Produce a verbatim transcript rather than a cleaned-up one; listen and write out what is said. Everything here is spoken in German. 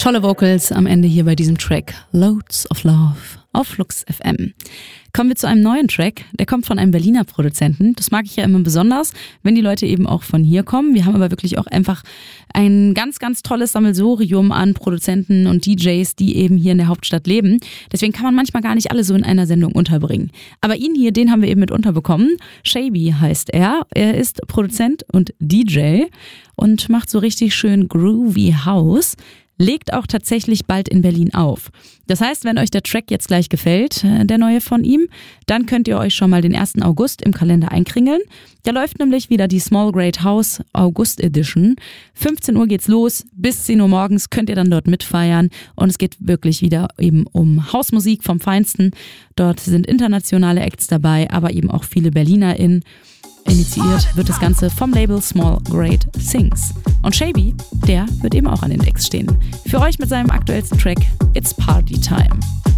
Tolle Vocals am Ende hier bei diesem Track Loads of Love auf Flux F M. Kommen wir zu einem neuen Track, der kommt von einem Berliner Produzenten. Das mag ich ja immer besonders, wenn die Leute eben auch von hier kommen. Wir haben aber wirklich auch einfach ein ganz, ganz tolles Sammelsurium an Produzenten und D Js, die eben hier in der Hauptstadt leben. Deswegen kann man manchmal gar nicht alle so in einer Sendung unterbringen. Aber ihn hier, den haben wir eben mit unterbekommen. Shaby heißt er. Er ist Produzent und D J und macht so richtig schön groovy House. Legt auch tatsächlich bald in Berlin auf. Das heißt, wenn euch der Track jetzt gleich gefällt, der neue von ihm, dann könnt ihr euch schon mal den ersten August im Kalender einkringeln. Da läuft nämlich wieder die Small Great House August Edition. fünfzehn Uhr geht's los, bis zehn Uhr morgens könnt ihr dann dort mitfeiern. Und es geht wirklich wieder eben um Hausmusik vom Feinsten. Dort sind internationale Acts dabei, aber eben auch viele BerlinerInnen. Initiiert wird das Ganze vom Label Small Great Things. Und Shaby, der wird eben auch an den Decks stehen. Für euch mit seinem aktuellsten Track It's Party Time.